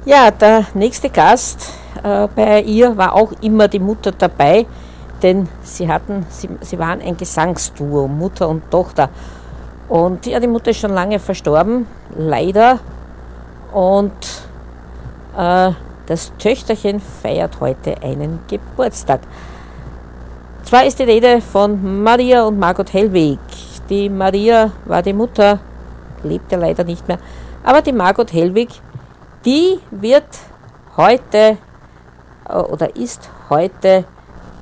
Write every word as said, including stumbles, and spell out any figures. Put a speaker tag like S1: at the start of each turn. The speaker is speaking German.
S1: Ja, der nächste Gast äh, bei ihr war auch immer die Mutter dabei, denn sie hatten, sie, sie waren ein Gesangsduo, Mutter und Tochter. Und ja, die Mutter ist schon lange verstorben, leider. Und äh, das Töchterchen feiert heute einen Geburtstag. Zwar ist die Rede von Maria und Margot Hellwig. Die Maria war die Mutter, lebt ja leider nicht mehr, aber die Margot Hellwig, die wird heute äh, oder ist heute